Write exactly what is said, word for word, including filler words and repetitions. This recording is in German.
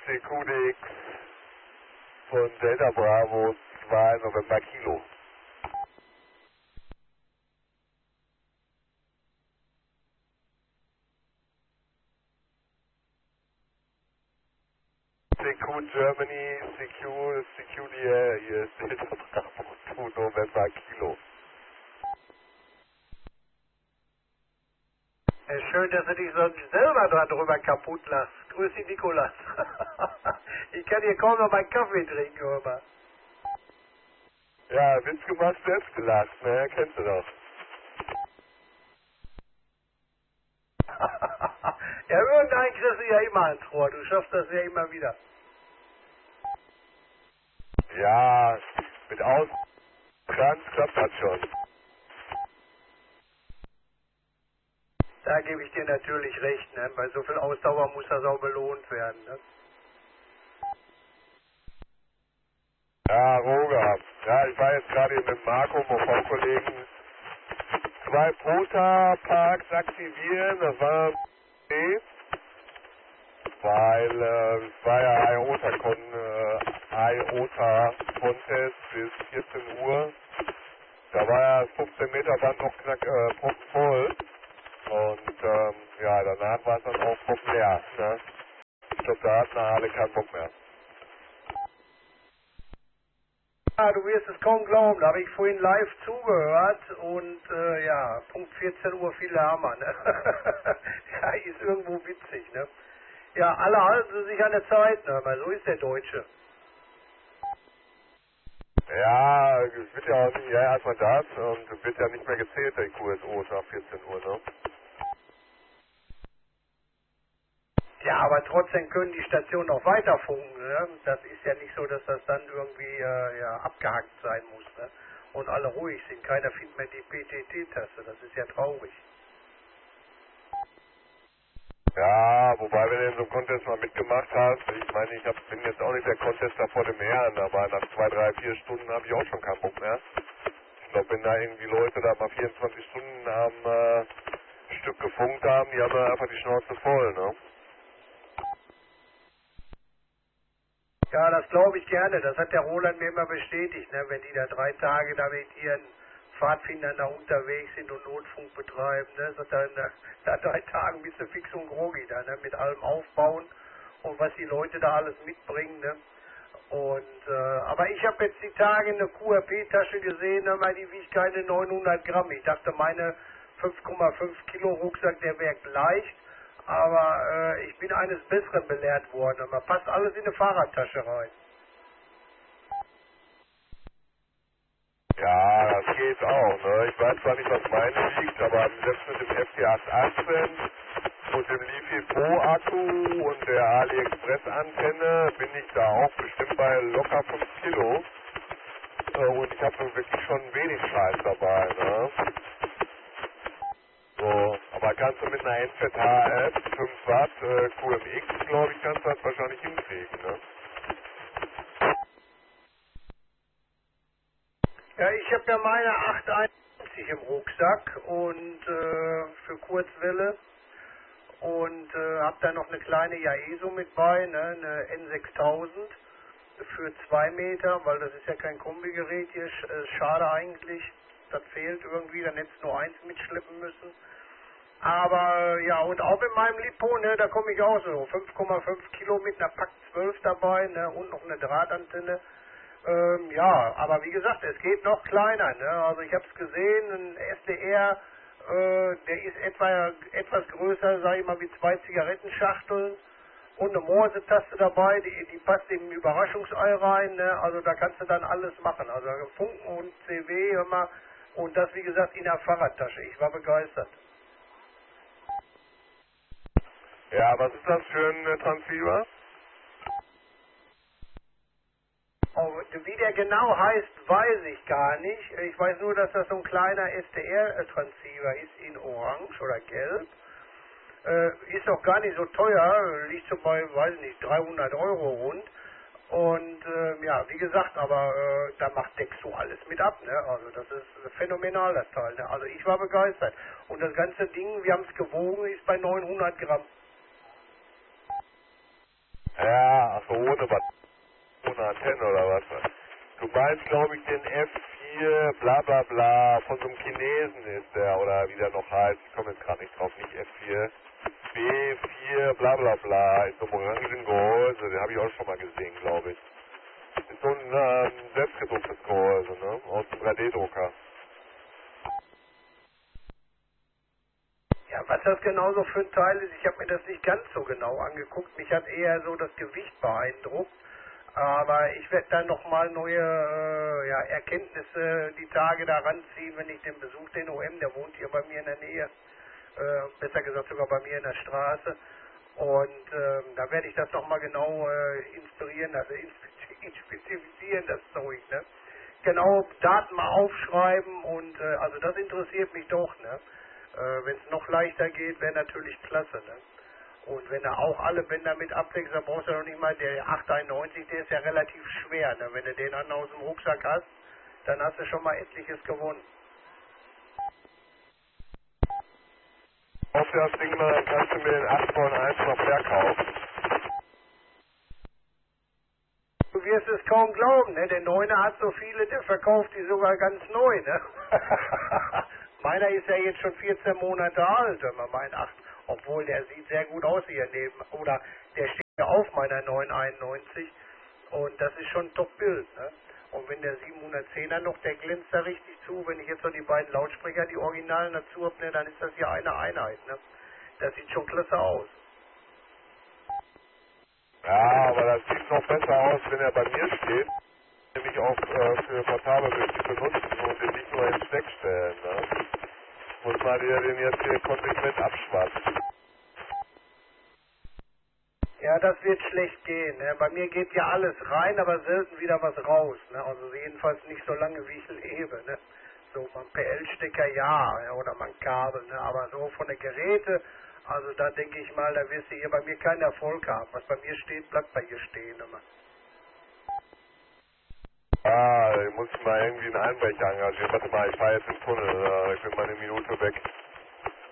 C Q D X von Delta Bravo zwei November Kilo. C Q Germany, C Q, C Q D L, hier ist Delta Bravo zwei November Kilo. Schön, dass du dich sonst selber darüber kaputt lachst. Grüß dich, Nikolas. Ich kann hier kaum noch meinen Kaffee trinken, aber. Ja, Witz gemacht, selbst gelacht, ne? Kennst du doch. Ja, irgendeinen kriegst du ja immer ans Rohr. Du schaffst das ja immer wieder. Ja, mit Aus... Kranz klappt das schon. Da gebe ich dir natürlich recht, ne? Bei so viel Ausdauer muss das auch belohnt werden, ne? Ja, roh gehabt. Ja, ich war jetzt gerade hier mit Marco, meinem V-Kollegen, zwei Prota-Parks aktivieren, das war okay, weil äh, es war ja IOTA-Con, äh, IOTA-Contest bis vierzehn Uhr. Da war ja das fünfzehn Meter Band noch knack äh, proppenvoll. Und ähm, ja, danach war es dann auch populär. Ne? Ich glaube, da hatten alle keinen Bock mehr. Ja, du wirst es kaum glauben, da habe ich vorhin live zugehört und äh, ja, Punkt vierzehn Uhr viele Hammer, ne? Ja, ist irgendwo witzig, ne? Ja, alle halten sie sich an der Zeit, ne? Weil so ist der Deutsche. Ja, es wird ja auch nicht, ja, erstmal das und es wird ja nicht mehr gezählt, der Q S O nach vierzehn Uhr, ne? Ja, aber trotzdem können die Stationen auch weiter funken, ne? Das ist ja nicht so, dass das dann irgendwie äh, ja, abgehackt sein muss, ne? Und alle ruhig sind, keiner findet mehr die P T T-Taste, das ist ja traurig. Ja, wobei, wenn du in so einem Contest mal mitgemacht hast, ich meine, ich hab, bin jetzt auch nicht der Contester vor dem Herrn, aber nach zwei, drei, vier Stunden habe ich auch schon keinen Bock mehr. Ich glaube, wenn da irgendwie Leute da mal vierundzwanzig Stunden am äh, Stück gefunkt haben, die haben dann einfach die Schnauze voll, ne? Ja, das glaube ich gerne. Das hat der Roland mir immer bestätigt, ne? Wenn die da drei Tage da mit ihren Pfadfindern da unterwegs sind und Notfunk betreiben, ne? So dann, äh, da drei Tagen bist du fix und groggy da, ne? Mit allem aufbauen und was die Leute da alles mitbringen, ne? Und, äh, aber ich habe jetzt die Tage eine Q R P-Tasche gesehen, ne? Weil die wiegt keine neunhundert Gramm. Ich dachte, meine fünf Komma fünf Kilo Rucksack, der wäre leicht. Aber äh, ich bin eines Besseren belehrt worden. Man passt alles in eine Fahrradtasche rein. Ja, das geht auch, ne? Ich weiß zwar nicht, was meine wiegt, aber selbst mit dem F T acht achtzehn und dem Leafy Pro Akku und der AliExpress Antenne bin ich da auch bestimmt bei locker fünf Kilo. Äh, und ich habe nun wirklich schon wenig Scheiß dabei, ne? So, aber kannst du mit einer N Z H F fünf Watt äh, Q M X, glaube ich, kannst du das wahrscheinlich hinkriegen, ne? Ja, ich habe ja meine acht einundneunzig im Rucksack und äh, für Kurzwelle und äh, habe da noch eine kleine Yaeso mit bei, ne, eine N sechstausend für zwei Meter, weil das ist ja kein Kombigerät hier, sch äh, schade eigentlich, das fehlt irgendwie, dann hättest du nur eins mitschleppen müssen. Aber äh, ja, und auch mit meinem Lipo, ne, da komme ich auch so, fünf Komma fünf Kilo mit einer Pack zwölf dabei, ne, und noch eine Drahtantenne. Ähm, ja, aber wie gesagt, es geht noch kleiner, ne, also ich habe es gesehen, ein S D R, äh, der ist etwa etwas größer, sag ich mal, wie zwei Zigarettenschachteln und eine Morse-Taste dabei, die, die passt im Überraschungsei rein, ne, also da kannst du dann alles machen, also Funken und C W, hör mal, und das wie gesagt in der Fahrradtasche, ich war begeistert. Ja, was ist das für ein äh, Transceiver? Oh, wie der genau heißt, weiß ich gar nicht. Ich weiß nur, dass das so ein kleiner S D R-Transceiver ist in Orange oder Gelb. Äh, ist auch gar nicht so teuer, liegt so bei, weiß ich nicht, dreihundert Euro rund. Und äh, ja, wie gesagt, aber äh, da macht Dexo alles mit ab, ne? Also das ist phänomenal, das Teil, ne? Also ich war begeistert. Und das ganze Ding, wir haben es gewogen, ist bei neunhundert Gramm. Ja, ach ohne was, ohne Antenne oder was. Du meinst, glaube ich, den F vier, bla bla bla, von so einem Chinesen ist der, oder wie der noch heißt, ich komme jetzt gerade nicht drauf, nicht F vier, B vier, bla bla bla, ist so ein orangen Gehäuse, den habe ich auch schon mal gesehen, glaube ich. Ist so ein ähm, selbstgedrucktes Gehäuse, ne, aus dem drei D-Drucker. Ja, was das genauso für ein Teil ist, ich habe mir das nicht ganz so genau angeguckt. Mich hat eher so das Gewicht beeindruckt. Aber ich werde dann nochmal neue äh, ja, Erkenntnisse die Tage da ranziehen, wenn ich den besuche, den O M, der wohnt hier bei mir in der Nähe. Äh, besser gesagt sogar bei mir in der Straße. Und äh, da werde ich das nochmal genau äh, inspirieren, also spezifizieren, das Zeug, ne? Genau, Daten mal aufschreiben und äh, also das interessiert mich doch, ne? Äh, wenn es noch leichter geht, wäre natürlich klasse, ne? Und wenn er auch alle Bänder mit abwechselst, dann brauchst du noch nicht mal, der acht einundneunzig, der ist ja relativ schwer, ne? Wenn du den dann aus dem Rucksack hast, dann hast du schon mal etliches gewonnen. Auf das Ding mal, dann kannst du mir den acht neun eins noch verkaufen. Du wirst es kaum glauben, ne? Der Neuner hat so viele, der verkauft die sogar ganz neu, ne? Meiner ist ja jetzt schon vierzehn Monate alt, wenn man meint, ach, obwohl der sieht sehr gut aus hier neben, oder der steht ja auf meiner neun einundneunzig und das ist schon ein Top-Bild, ne? Und wenn der siebenhundertzehner noch, der glänzt da richtig zu, wenn ich jetzt noch die beiden Lautsprecher, die Originalen dazu habe, ne, dann ist das ja eine Einheit, ne? Das sieht schon klasse aus. Ja, aber das sieht noch besser aus, wenn er bei mir steht. Nämlich auch äh, für portable richtig benutzen und den nicht nur ins Steck stellen, ne? Muss man dir den jetzt hier konsequent abschwatzen. Ja, das wird schlecht gehen. Ne? Bei mir geht ja alles rein, aber selten wieder was raus. Ne? Also jedenfalls nicht so lange, wie ich lebe. Ne? So mal P L-Stecker ja, ja, oder mal ein Kabel. Ne? Aber so von den Geräte, also da denke ich mal, da wirst du hier bei mir keinen Erfolg haben. Was bei mir steht, bleibt bei dir stehen immer. Ah, ich muss mal irgendwie einen Einbrecher engagieren. Warte mal, ich fahre jetzt im Tunnel, äh, ich bin mal eine Minute weg.